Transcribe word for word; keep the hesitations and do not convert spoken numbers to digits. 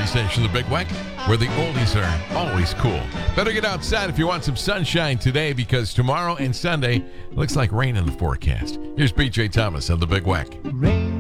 Quality station, The Big Weck, where the oldies are always cool. Better get outside if you want some sunshine today, because tomorrow and Sunday looks like rain in the forecast. Here's B J Thomas on The Big Weck. Rain